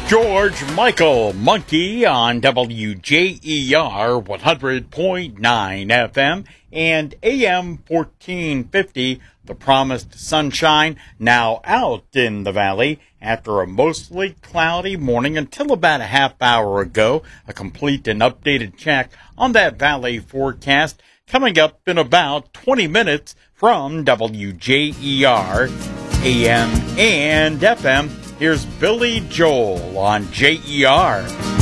George Michael Monkey on WJER 100.9 FM and AM 1450. The promised sunshine now out in the valley after a mostly cloudy morning until about a half hour ago. A complete and updated check on that valley forecast coming up in about 20 minutes from WJER AM and FM. Here's Billy Joel on JER.